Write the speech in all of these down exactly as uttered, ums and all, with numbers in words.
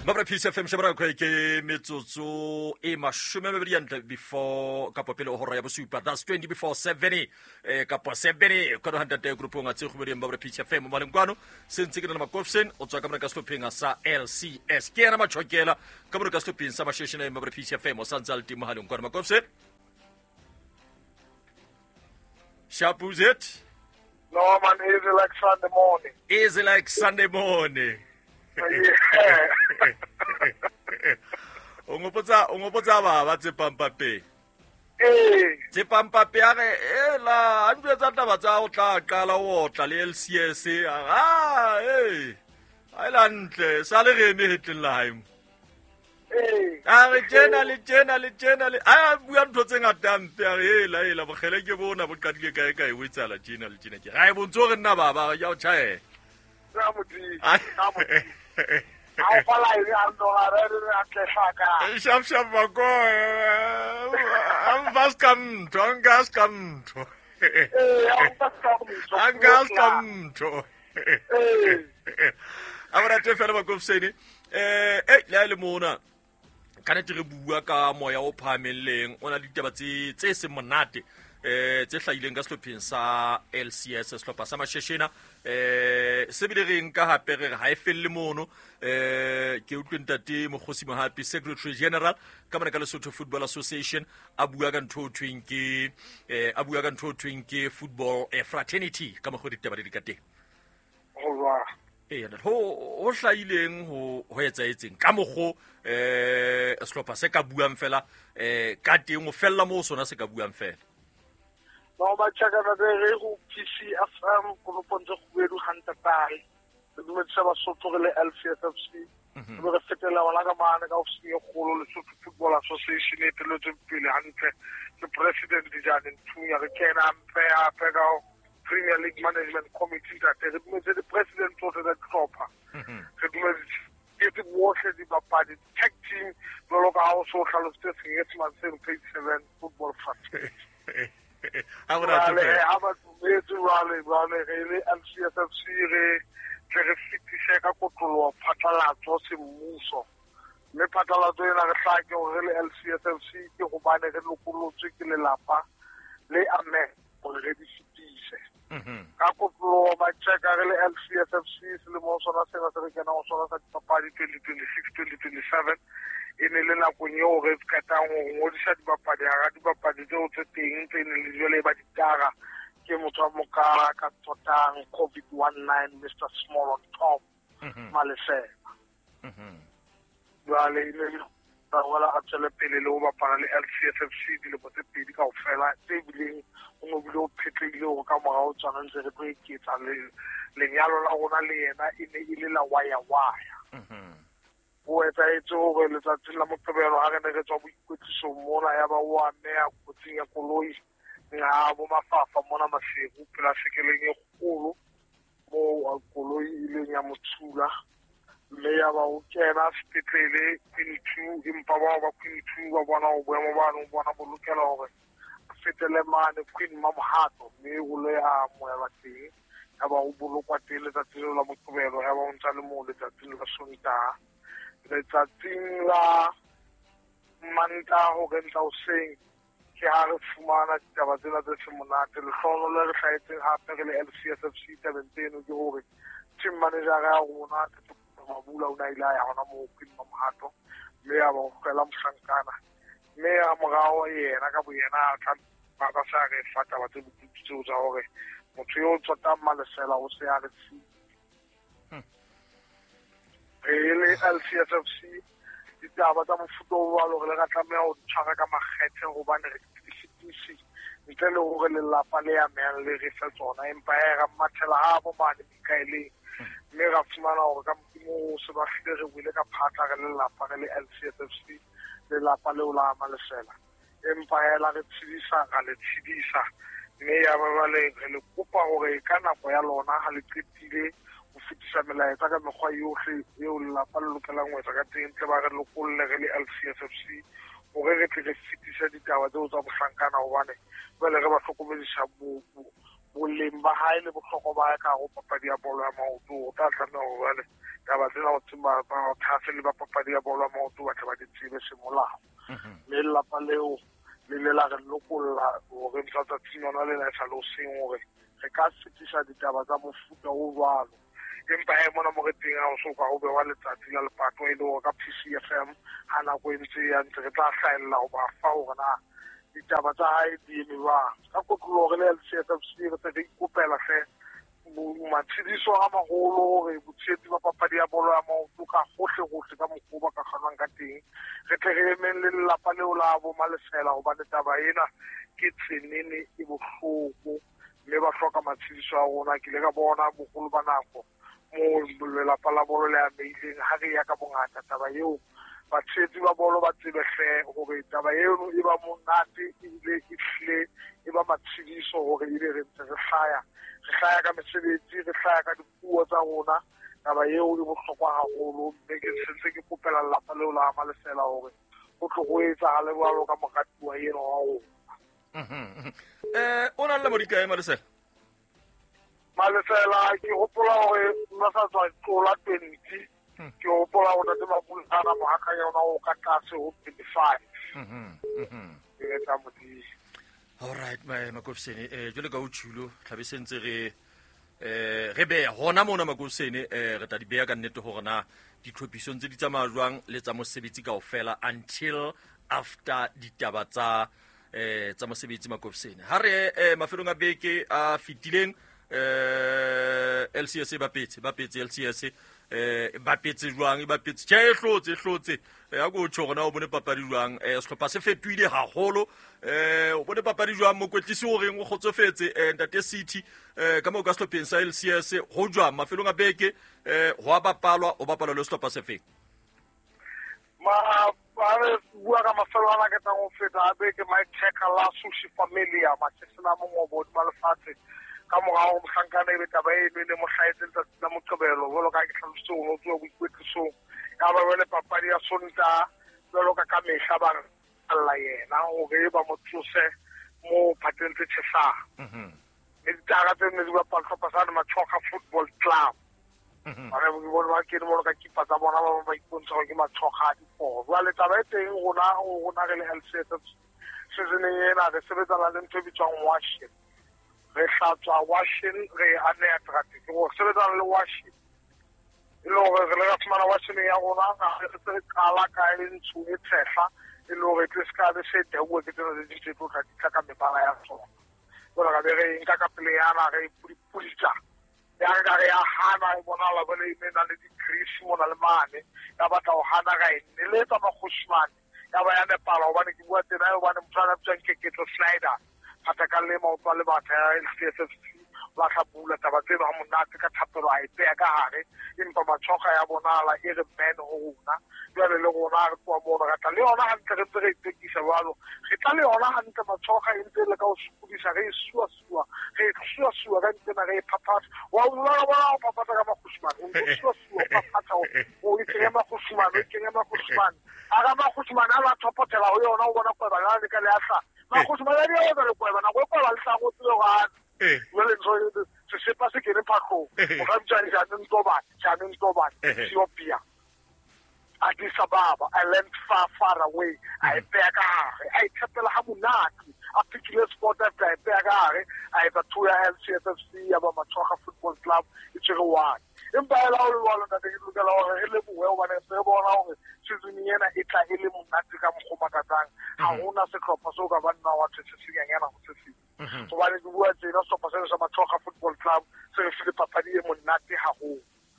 Mabra P C F M shebra khwe ke metsotso e mashome mabedi yantle before ka popele o hora ya bosupa. That's twenty before seven eh ka po seven ka hundred day group nga tse khubedi Mabra P C F M malengkwano sentse ke na makofsen o tswa ka mona ka stopinga sa L C S ke na machokela ka mona ka stopinga sa masheshina e Mabra P C F M o santsal timo halengkwano makofsen Shapuzet. No man, easy like Sunday morning. Easy like Sunday morning. Ongopotsa ongopotsa ba ba tse pampape. Eh, tse pampape ya re ela a ntwe tsa taba tsa o tla qala o tla le L C S ah eh a ila ntle sa le re me hetleng live. eh. A re tjena le tjena le tjena le a bua ntho tse ngata mpe a re ela ela bogele ke bona bo qadile kae kae o etsala tjena le tjena ke ga e bontso re nna baba ya o tjhae. Sa motho, sa motho. How far I am no are at Saka. Shap shap bako. Am vas kam to, angas kam to. Eh, I'm just coming. Angas kam to. Eh. Abra te fela bako seni. Eh, eh la le mona. Kana te re bua ka moya o phameleng, ona le ditaba tse tse se monate. Eh tse hlaileng ka slopheng sa L C S slopha sa masheshena eh se bile re nka hape re ha e felle mono eh ke utlwe ntate Mokgosi Mohapi Secretary General ka mona ka Lesotho Football Association a bua ka ntho tweng ke eh a bua ka ntho tweng ke football eh, fraternity ka mo go ditaba di ka teng Hola. eh ya ho ho hlaileng ho ho etsa etseng ka mogo eh slopha se ka buang fela eh ka teng o fella mo sona se ka buang fela. No ba chaka na re go P C F M go pontsho go edu hanta tae. Le metsa ba sotho le L C S F C. Re re fetela wala ka mana ka ofisi e kgolo le Lesotho Football Association e tlo tse pele hantle. Le president di jana nthunya re kena mpe a pega Premier League Management Committee that re dumetse the president tota that proper. Re dumetse ke di wohle di bapadi tech team lo ka ho so hlalositse sengetse matseng page seven football fraternity. Abra te Vale, aba tumetse vale vale re L C S F C re re fitise ka kotlo phatlalatso se mmuso le phatlalatso ena re hla ke hore le L C S F C ke go bane re lokolotswe ke lelapa le ame go re di fitise ka kotlo ba cheka re le L C S F C se le mo sona se ba se re kena go sona sa dipapadi twenty twenty-six twenty twenty-seven ene le la konyo re tskata go ngodisa dipapadi ga dipapadi tseo tse teng tse ne le jole ba ditara ke motho wa mokara ka tsotang COVID nineteen Mister Small on top malesela jale ile ba wala a tsele pele le o bapala le L C S F C di le botse pedi ka ofela tse bileng o mo bile o phetlile go ka morao tsana ntse re tlo iketsa le lenyalo la rona le yena ene ile la waya waya o etsa etso gore letsatsi la Moqebelo ha re ne re tswa boikwetliso mona ya ba wa mea kotsing ya koloi nga bo mafafa mona masego pela sekeleng e kgolo mo koloi ile nya mothula mme ya ba o kena sepetlele Queen two impa ba ba Queen two ba bona o boemo ba no bona bolokela hore fetele mane Queen Mamhato mme o le a moya ba teng ya ba o bolokwa teng letsatsi la Moqebelo ya ba o ntsa le mo letsatsi la Sontaha letsatsing la Mantaha ge ntla o seng ke ha re fumana ditaba tsena tse se monate le hlono le re hlaetseng hape re le L C S F C tabeng tseno ke hore team manager ya rona Mabula una ile ya hona mo Queen Mamhato mme ya ba o fela mohlankana mme ya morao yena ka boyena ka ba ba sa re fata ba tse botutso tsa hore motho yo tsota malesela o se a re tsi le L C S F C ditaba tsa mofuta o wa lo re ga tlameha o tshwara ka makgethe go bane re fitisi ntle le gore le lapa le ya meng le re fa tsona empa e ga mathela ha bo mane dikaele mme ga fumana gore ka mo se ba hle re bile ka phata re le lapa re le L C S F C le lapa le o la malesela empa e la re tshidisa ga le tshidisa mme ya ba ba le le kopa gore ka nako ya lona ha le qetile fitisa melaetsa ka mekgwa yohle eo lelapa le lokelang ho etsa ka teng tle ba re lokolle re le L C S F C gore re tle re fitisa ditaba tseo tsa bohlankana hobane jwale re ba hlokomedisa boleng ba hae le bohlokwa ba hae ka go papadi ya bolo ya maoto o tla tlameha go jwale taba tsena go tseba ba thase le ba papadi ya bolo ya maoto ba tla ba di tsebe semolao mme lelapa leo le le la re lokolla gore ntlatsatsing yona le na e sa le o seng gore re ka fetisa ditaba tsa mofuta o jwalo empa e mona mo re teng ga o soka go bewa letsatsi la lepato e le gore ka P C F M ga nako e ntse ya ntse re tla hlaelela go ba fa gore na ditaba tsa hae di eme jwang ka kotlologo le L C F F C re tse re ikopela hle matshediso a magolo gore botshepi ba papadi ya bolo ya maoto ka gohle-gohle ka mokgwa ba ka kgonwang ka teng re tle re emeng le lelapa leo la bo Malesela gobane taba ena ke tsenene e bohloko mme ba hloka matshediso a rona ke le ka bona bogolo ba nako mo lelapa la bolo le ameileng ha re ya ka bongata taba eo batshehetsi ba bolo ba tsebehle gore taba eno e ba monate ebile e hlile e ba matshediso gore ebe re ntse re hlaya re hlaya ka mesebetsi re hlaya ka dipuo tsa rona taba eo e bohlokwa haholo mme ke sentse ke kopela lelapa leo la Malesela gore go tlo go etsagale jwalo ka moratuwa eno wa rona eh o na le modikae Malesela Malesela ke gopola gore nna sa tswa tlola twenty ke gopola gore te mapulana mohakanya ona o ka tlase ho twenty-five ke etsa modi all right my Makofseni eh jole ka utshulo tlabe sentse re eh re be hona mona Makofseni eh re tla di beya ka nnete gore na ditlhophiso tse di tsamaya jwang le tsa mosebetsi kaofela until after ditaba tsa eh tsa mosebetsi Makofseni ha re eh mafelong a beke a fitileng eh L C S ba petse ba petse L C S eh ba petse jwang ba petse tja e hlotse hlotse ya go tsho gona o bone papadi jwang eh sehlopha se fetwile haholo eh o bone papadi jwang mo kwetlisi o reng o khotsofetse eh Ntate City eh ka mo ka sehlopheng sa L C S ho jwa mafelong a beke eh ho a bapalwa o bapalwa le sehlopha se feng ma ba re bua ka mafelo ana ke tang go feta a beke my checker la sushi familia ma tsena mo mo bo ba lefatse ka morao mohlankana e taba e le mo hlaetseng tsa moqebelo jalo ka ke tlhalositse go tswa boikwetliso ya ba bone papadi ya sonta jalo ka ka mehla ba alla yena o ge ba mo tsose mo patente tshesa mhm le ditara tse ne di ba paltlhopa sa Matshoga Football Club mhm ba re bo bona ke mo ka kipa tsa bona ba ba ipontsa go ke Matshoga di po ba le taba e teng gona gona re le L C S se se ne yena re sebetsana le ntho bitswang washing re hlatswa washing re ane attractive go sebetsana le washing e lo re re ga tsmana washing ya rona re re kala ka e ntsu e tshehla e lo re ke ska be se dewe ke tsena di tse tlo ka ka mebala ya tsona bona ga re nka ka pele yana re pulitsa ya ga re ya hana e bona la bole ime na le di grease mo na le mane ya batla o hana ga e le tsa ba khushmane ya ba ya ne pala o bane ke bua tsena o bane motho a tsang ke ke tlo slider hata ka le mo pa le batla ya L C S F C la tlhabula taba tse ba monate ka thapelo a ipea ka hare empa Matshoga ya bonala e re men ho rona jwale le rona re tswa mo re tla le yona hantle re tse re tekisa jwalo re tla le yona hantle Matshoga e ntse le ka o sukudisa re sua sua re sua sua ka ntse na re phaphatha wa ulla ba o phaphatha ka makhushmane o sua sua phaphatha o itsenya makhushmane o itsenya makhushmane aga makhushmane a ba thopotela ho yona o bona kwa ba le ka le ahla makhushmane ya o le kwa ba na go kwa ba le sa go tseo ga eh well enjoy se se pase ke ne phakgo o ga mtshani ja neng toba ja neng toba Ethiopia Addis Ababa I went far far away I back I tshepela ha monate a pikile sport at I back I ba tuya L C S F C ya ba Matshoga Football Club e tsere one empa ela o le wala ka ke lokela hore e le buwe o bana se bona hore season yena e tla e le monate ka mogoma ka tsang ha hona sehlopha so ka banna wa tse se nyana go se se so ba le bua tsena so pa se sa Matshoga Football Club se re file papadi e monate ha ho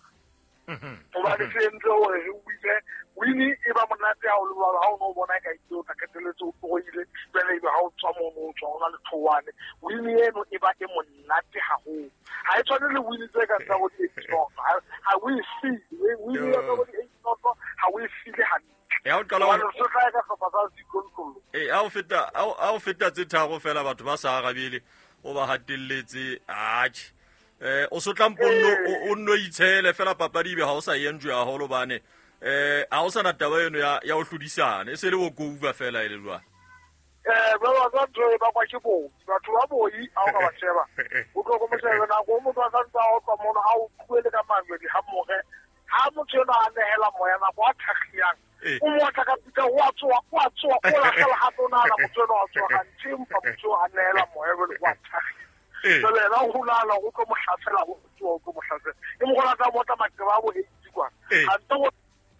mhm o ba le sentse hore re wile wini e ba monate ha o le wala ha o no bona ka itse o taketeletse o go ile bele e ba ha o tswa mo mo tswa ona le thowane wini eno e ba e monate ha ho ha e tshwane le wini tse ka tsa go di ha we see wini ya go di ha we see le ha ya o qala wa so ka ka fa sa zikolkolo eh a o feta a o feta tse tharo fela batho ba sa arabile o ba hatelletse atjhe eh o so tlamponno o nno itshele fela papadi be ha o sa yenjwe a holo bane eh a o sa na taba eno ya ya o hlodisana e se le go go over fela ile jwa eh ba ba ba tlo ba kwa ke bo ba tlo ba bo yi a ga ba sheba o tlo go mo sheba na go mo tsa tsa o tsa mo na a o tluele ka mangwe di ha mo ge ha mo tsena a nehela moya na go a tlhagiang o mo tla ka pita wa tswa wa tswa o la kala ha bona na mo tsena wa tswa ga ntsimpa mo tswa a nehela moya go wa tlhagiang so le na go la la go mo hlasela go tswa go mo hlasela e mo go la ka mo tsa mateba bo e tsikwa ha ntse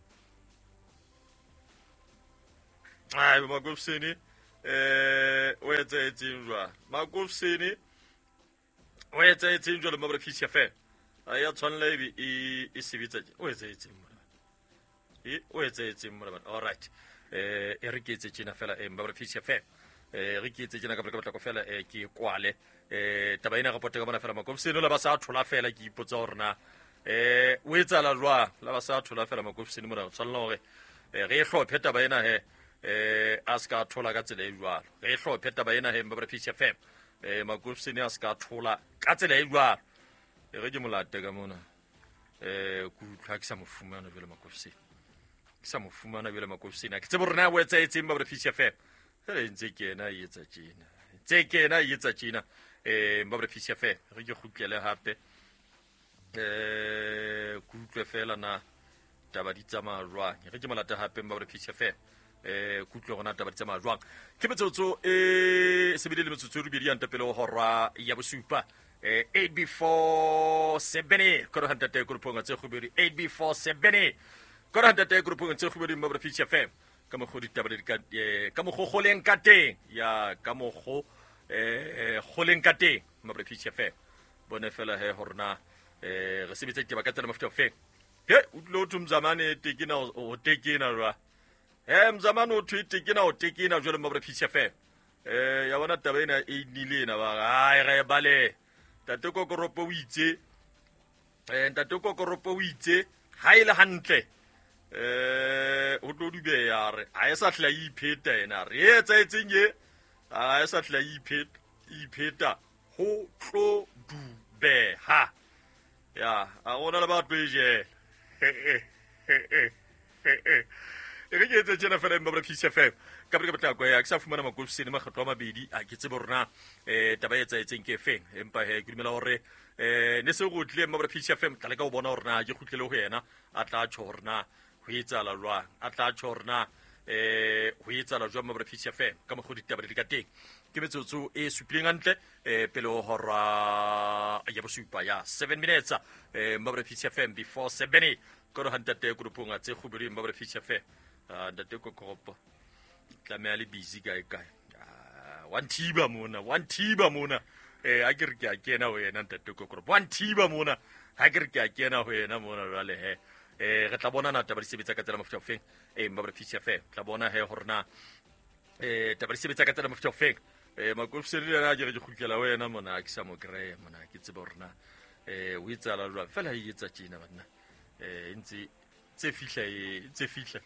ai Makofseni eh o etsa etseng jwa Makofseni o etsa etseng jwa le mabra fisi ya fe a ya tshwanela e e e sebetsa o etsa etseng mona e o etsa etseng mona all right eh e re ke etse tsena fela e mabra fisi ya fe eh re ke etse tsena ka ka batla go fela e ke kwale eh taba ina reporte ka bona fela Makofseni la ba sa thola fela ke ipotsa hore na eh o etsa la jwa la ba sa thola fela Makofseni mona tshwanela hore re e hlophe taba ina he eh a ska thola ka tsela e jwalo re hlophe taba ena he mabra fisi F M eh Makofseni a ska thola ka tsela e jwalo e re ke molate ka mona eh ku tlha ke sa mofumana jwale Makofseni ke sa mofumana jwale Makofseni a ke tse borena o etsa etseng mabra fisi F M re ntse ke ena e etsa tjena tse ke ena e etsa tjena eh mabra fisi F M re ke khutlele hape eh ku tlwe fela na taba di tsamaya jwang re ke molate hape mabra fisi F M eh kutlwe gona taba tsa majwang ke metsotso e sebile le metsotso re bidi anta pele ho horwa ya bosupa eh eight before seven ko handa te grupo tse khubiri eight before seven ko handa te grupo tse khubiri mabra fisi F M ka mo khodi taba di ka ka mo khogoleng ka teng ya ka mo go eh goleng ka teng mabra fisi F M bone fela he horna eh re sebetse ke ba ka tsela mafutho fe he utlo tumzamane tekina o tekina ra eh mzamane o tweet ke na o tekina jole mabra fisi F M eh ya bona taba ena e nile na ba ai re bale tate kokoropo o itse eh tate kokoropo o itse ha ile hantle eh o tlo dube ya re a esa hla ipheta ena re etsa etsenye a esa hla ipheta ipheta ho tlo dube ha ya a gona le ba tloje eh eh eh e re ke etsa tsena fela mabra fisi F M ka bre ka batla go ya ke sa fumana Makofseni makgetlo a mabedi a ke tse borna eh taba etsa etseng ke feng empa he ke dumela hore eh ne se go tle mabra fisi F M tla le ka o bona hore na ke khutlele go yena a tla tshorna go etsa la jwa a tla tshorna eh go etsa la jwa mabra fisi F M ka mo go ditaba di ka teng ke metsotso e supileng antle eh pele ho horwa ya bosupa ya seven minutes eh mabra fisi F M before seven ko ro hanta te gruponga tse khubiri mabra fisi F M ah ntate ko kopo tla me ale busy kae kae ah one tiba mona one tiba mona eh a ke re ke a kena ho yena ntate ko kopo one tiba mona ha ke re ke a kena ho yena mona jale he eh re tla bona na taba di sebetsa ka tsela mafutho feng eh mabra fisi F M tla bona he horna eh taba di sebetsa ka tsela mafutho feng eh Makofseni le na ke re ke khutlela ho yena mona a ke sa mo greya mona ke tsebe horna eh o itsa la jwa fela e etsa tjena bana eh ntse tse fihla e tse fihla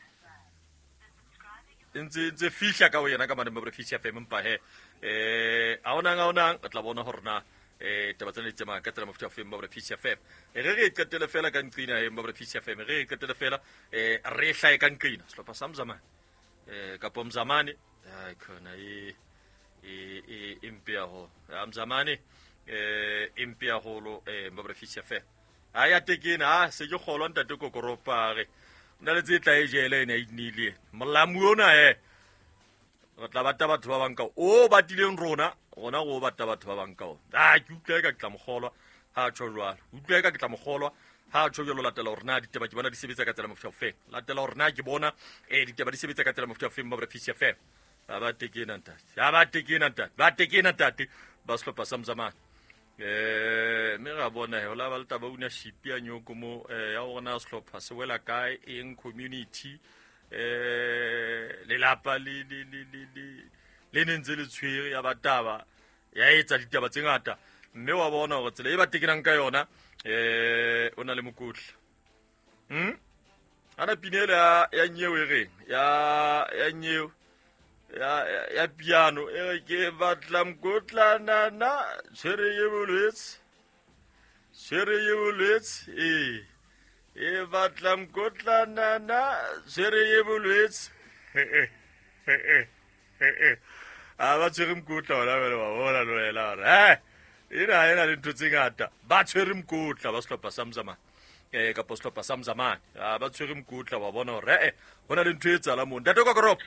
ntse ntse fihla ka o yena ka mane mabra fisi F M mpa he eh a ona nga ona tla bona horna eh taba tsena tsema ka tsela mafutho F M mabra fisi F M e re re qetele fela ka nqina he mabra fisi F M re re qetele fela eh re hlae ka nqina slopha samzamane eh ka pomzamane ai khona e e impia ho amzamane eh impia holo eh mabra fisi F M aya tekena ha se ke kgolwa ntate kokoropare nna le tse tla e jele ene a inile molamu ona he re tla bata batho ba bang ka o batileng rona gona go bata batho ba bang ka o a ke utlwa ka ke tla mogolwa ha tsho jwalo utlwa ka ke tla mogolwa ha tsho jalo latela rona ditaba ke bona di sebetsa ka tsela mafutho fe latela rona ke bona e ditaba di sebetsa ka tsela mafutho fe mabra fisi F M ba tekena ntate ya ba tekena ntate ba tekena ntate ba slopha samzamane eh me ga bona he ola ba le taba ownership ya nyoko mo eh ya gona slopha se wela kae in community eh le lapa le le le le le nentse le tshwere ya bataba ya etsa ditaba tse ngata mme wa bona gore tsela e ba tekenang ka yona eh ona le mokotla hm ana pinela ya nyewe re ya ya nyewe ya ya piano e ke batla mkotla na na tshwere ye bolwetse tshwere ye bolwetse e e batla mkotla na na tshwere ye bolwetse a ba tshwere mokotla ona bele ba bona lo ela gore eh ena ena le ntho tse ngata ba tshwere mokotla ba sehlopha sa Mzamani eh ka sehlopha sa Mzamani a ba tshwere mokotla ba bona gore eh hona le ntho e tsala mo ntate ka korop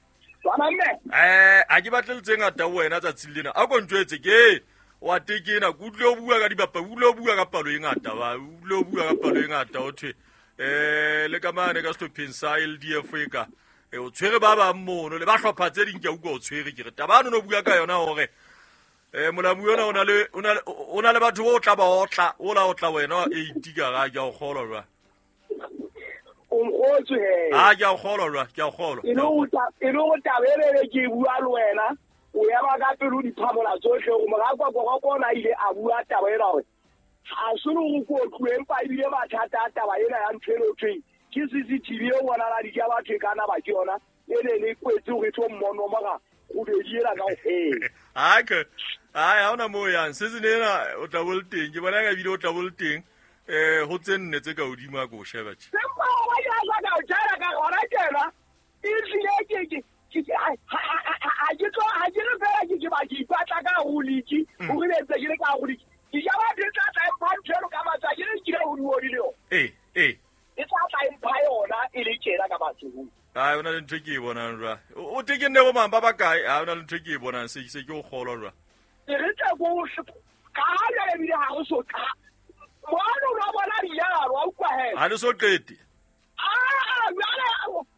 eh a ke batle le tse ngata wena tsa tsilena a go ntwetse ke wa tekena go tlo bua ka dibapa o lo bua ka palo e ngata ba o lo bua ka palo e ngata o thwe eh le ka mane ka sehlopheng sa L D F ka e o tshwere ba ba mmono le ba hlopha tse ding ke utlwa o tshwere ke re tabano no bua ka yona hore eh molamu yona ona le ona ona le batho o tla ba otla o la otla wena e itika ga ja o kholo lwa o ngotse he a ja o kholo lwa ke a kholo e no uta e no tabelele ke bua le wena o ya ba ka pelo di phamola tsohle go mo ga kwa kwa bona ile a bua taba ena we a solo go go tloempa ile ba thata taba ena ya ntshelo tshwe ke C C T V o bona la di ja ba thekana ba ke yona e ne le kwetse go tso mmono maga go be diela ka he a ke a ya ona mo ya se se nena o tla bolteng ke bona ka video o tla bolteng eh ho tsenne tse ka odima go sheba tshi sempa wa ya ga ka jara ka gona tena e tsile ke ke a ke tlo a ke re fela ke ke ba ke ipatla ka go liki go re tse ke ka go liki ke ja ba tsa tsa pantshelo ka matsa ke re ke go di le eh eh e tsa tsa impa yona e le kera ka batho a ona le ntho ke e bonang rwa o tekenne bo mamba ba kae a ona le ntho ke e bonang se se ke o kgolwa rwa e re tsa go ka ya le bile ha go so ka mo no ra bona di ya ro kwa he ha le so qete ah ya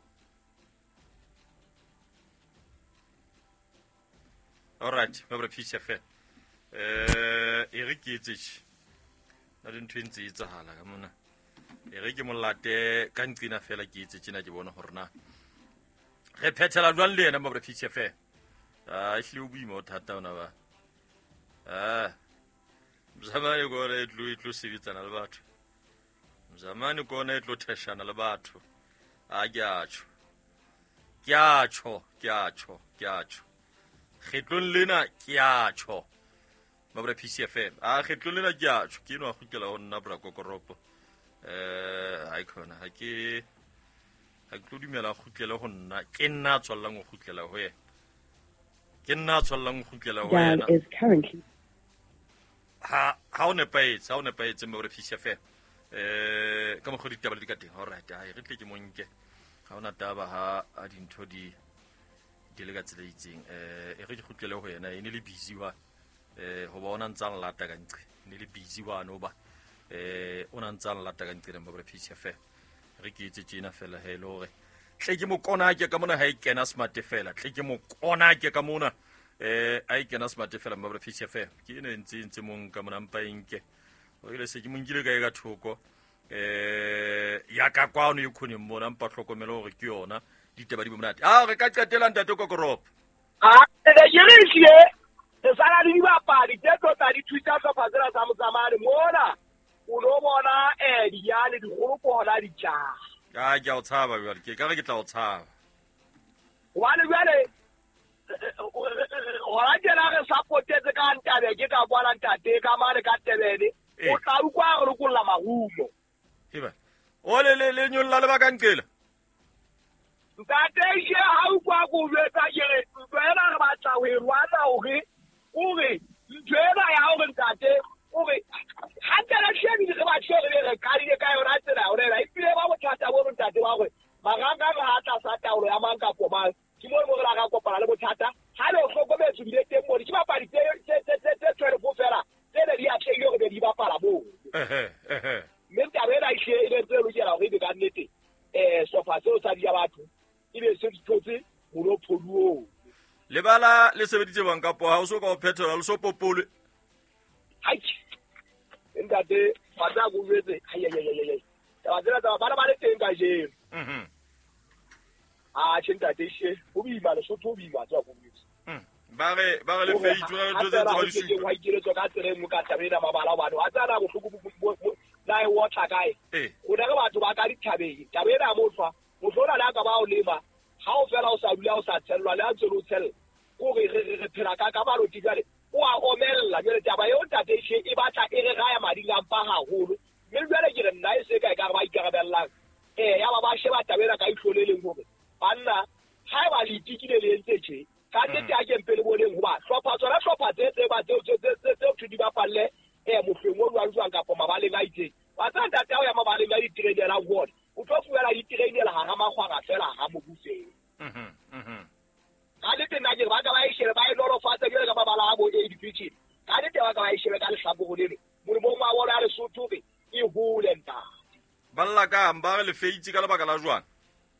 all right ba bra pitch fe eh e re ke etse na le ntho ntse e tsahala ka mona e re ke molate ka ntsina fela ke etse tsena ke bona gore na re phethela jwang le ena ba bra pitch fe a hle o buima o thata ona ba ah Mzamani kona etlo etlo sibitsana le batho Mzamani kona etlo theshana le batho a ke atsho ke atsho ke atsho ke atsho kgetlong lena ke atsho ba bra P C F M a kgetlong lena ke atsho ke no a gutlela go nna bra kokoropo eh ha ikona ha ke ha ke dumela go gutlela go nna ke nna tswallang go gutlela go ye ke nna tswallang go gutlela go yena is currently ha ha o ne paetse ha o ne paetse mo re P C F M eh ka mo go ditaba le ka teng all right ha re tle ke monke ha ona taba ha a dintho di di le ka tsela itseng eh e re ke gutlela go yena e ne le busy wa eh ho bona ntsang lata ka nqe ne le busy wa no ba eh ona ntsang lata ka nqe mo re P C F M re ke itse tsena fela hello re tle ke mo kona ke ka mona ha e kena smart fela tle ke mo kona ke ka mona eh a ikena smart fela mo bra P C F M ke ene ntse ntse mong ka mona mpa inke o ile se ke mongile ka ka thoko eh ya ka kwa no ikhone mmona mpa hlokomelo gore ke yona ditaba di bomnate a re ka qetela ntate ko korop a le jerishe se sala di bapa di tetlo tsa di twitter tsa phazela sa Mzamani mona o lo bona eh di ya le di goropo la di tja ka ke a o tshaba jwale ke ka re ke tla o tshaba wa le jwale ora jela re sapotetse ka ntabe ke ka bona ntate ka mane ka tebele o tla ukwa re go la mahumo eba o le le le nyolla le ba ka nqela ntate je ha ukwa go betsa jere tswela re ba tla we rwana o re o re njela ya o re ntate o re ha tela shebi re ba tshwere re ka rile ka yona tsela o re ra ipile ba bothata bo ntate wa gore maganga ga ha tla sa taolo ya manka po mang ke mo mo ra ga kopana le bothata ha le go go betso di teng mo di ba padi tse tse tse tse tswere go fela tse di a tshege go be di ba pala bo eh eh mme ta bela ishe ile tse lo jela go di ka nnete eh sofa se o sa di ya batho ile se di tshotse mo lo phoduo le bala le sebeditse bang ka po ha o so ka o phetola le so popole hai nda de fata go betse ai ai ai ai ta ba dira ta ba ba le teng ka je mhm a tshenta de she o bi ba le so to bi ba tswa go betse mhm ba re ba re le feitse re tlo tse ba di ke wa ikire tso ka tsere mo ka tabela mabala wa no a tsana go hluku la e water kae eh o daga batho ba ka di thabeng tabela mo tswa mo tsona la ka ba o lema ha o fela o sa dula o sa tshellwa le a tselo tshel go re re phela ka ka ba lo tigale o a omella jere taba yo tate she e batla e re ga ya mading a mpa haholo mme jwale ke re nna e se ka ka ba ikarabellang eh ya ba ba sheba tabela ka ihloleleng gore banna ha ba le tikile le ntse tje ka ke tla ke mpele boleng ho ba hlopha tsona hlopha tse tse ba tse tse tse tse di ba palle e mo feng o lwa jwang ka po mabaleng a itseng wa tsa ntate ya mabaleng a ditiredi la ward o tlo fuela ditiredi la ha magwara fela ha mo buseng mhm mhm ka le tena ke ba ka ba ishere ba iloro fatsa ke ka babala bo eight fifty ka le tena ka ba ishere ka le hlabo le mo mo ma bona le sothobe e hole nta balla ka amba le feitsi ka lebaka la jwang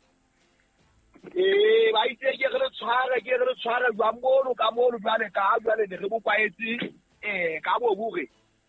eh ba itse ke re tshwara ke re tshwara jwa molo ka molo jwale ka jwale ne re bo kwaetse eh ka bo bure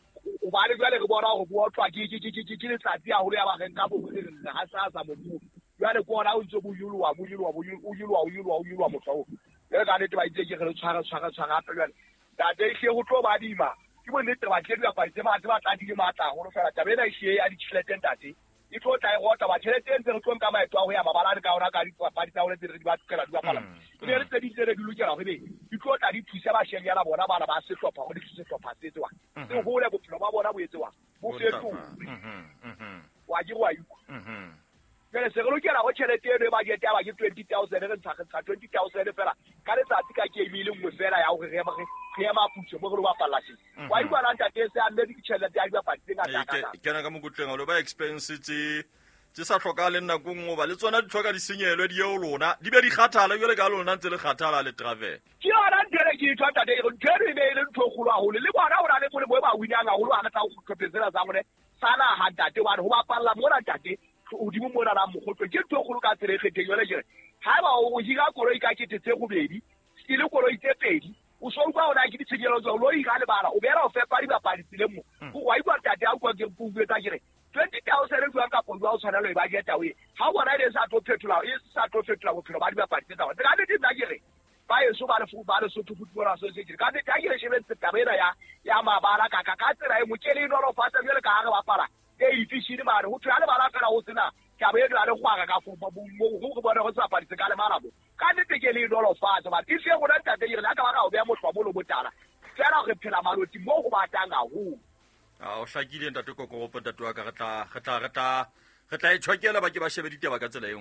o ba le jwale re bona go bo tswa ke ke ke ke le tsatsi a hole ya ba ge ka bo bure re ha sa sa mo bu jwale ko ra o ntse bo yulu wa bo yulu wa bo yulu wa yulu wa yulu wa mo tlo le ka ne te ba itse ke re tshwara tshwara tshwara pe jwale da de ke go tlo ba dima ke bo nete ba ke di ba itse ba tsa tla di matla go fela tabe na ishe ya di tšhelete ntate e tlo tla e gota ba tšhelete ntse re tlo ka maetwa go ya mabalane ka ona ka di pa di tsaole di ba tsela di ba pala le re tse di tsere di lokela go be di tlo tla di thusa ba sheng ya la bona bana ba se hlopha go di se hlopha se tswa se go le bophelo ba bona bo etswa bo fetso mhm mhm wa di wa iko mhm ke se go lokela go tšhelete eno ba ke tya ba ke twenty thousand re ntsha ntsha twenty thousand fela ka le tsatsi ka ke ebile ngwe fela ya go re re ya maputso mo go ba pala se wa di bana ntate se a nne di tšhelete ya di ba patse ngata ngata ke na ka mo kutleng lo ba expense tse tse sa tlhoka le nna go ngo ba le tsona di tlhoka di senyelwe di yo lona di be di kgathala jole ka lona ntse le kgathala le travel ke ona ntere ke tswata de go ntere be le ntho go la go le bona o na le mo mo ba winanga go lo ga tsa go tlhopetsela za gone sana ha ntate wa go ba palla mo na ntate o di mo mona la mo go ke ntho go ka tsere ge teng yole jere ha ba o higa koloi ka ke tse go bedi ile koloi tse pedi o so kwa ona ke ditshenyelo tsa lo higa le bana o bera o fepa di ba pa ditsile mo go wa ikwa ntate a kwa ke puwe ta jere twenty thousand re ka po wa o tshwana le ba geta we ha bona ile sa to fetola e sa to fetola go phelo ba di ba pa ditsa ga le di nna jere ba e so ba le fu ba le so to football association ka di ta jere shebe tse tabela ya ya mabala ka ka ka tsira e mo kele no ro fata jere ka ga ba pala e ifishile ba re ho tsala ba la fela ho tsena ka be le gwa ka go ba mo go bona go tsapa ditse ka le marabo ka di tekele no ro fata ba e se go nta te jere la ka ba ka o be mo tlwa mo botala tsela go phela maloti mo go ba tanga ho a o hlakile ntate go go potato wa ka re tla re tla re tla re tla e tshokela ba ke ba shebe ditaba ka tsela eng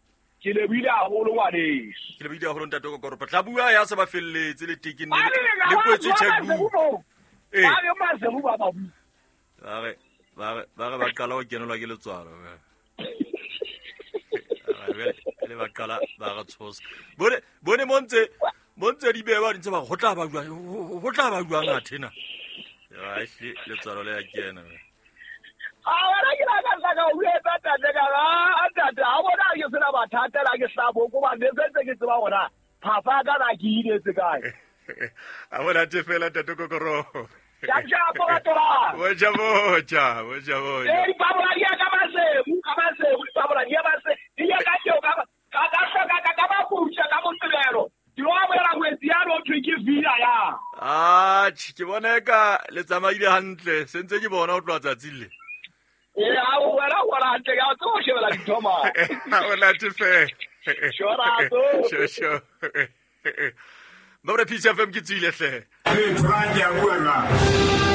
ke le bile a go lo wa le ke le bile a go ntate go go tla bua ya se ba felletse le tekini le kwetse chebu eh ba le ma se bu ba ba bu ba re ba re ba re ba kala o kenelwa ke letswalo le ba kala ba ga tshos bone bone montse montse di be ba ntse ba go tla ba jwa go tla ba jwa ngathena ya shi le tsaro le ya kena a wala ke la ka ka o le tata de ka a tata a bona ke sena ba thata la ke hlabo go ba ne se ke tseba gona phafa ka na ke ile se kae a bona te fela tata kokoro ya ja po ka tora wo ja bo ja wo ja bo eh ba bona ya ka ba se mu ka ba se mu ba bona ya ba se ya ka ke ka ka ka ka ka ba ku cha ka mo tselo di wa mo ra go etsia ro tshwe ke vila ya ah ke bona ka le tsamaile hantle sentse ke bona o tlwa tsatsile eh a o wala wala nte ga tso shebela ditoma o la te fe shora to sho sho ba re P C F M ke tsile hle e tswa ya bua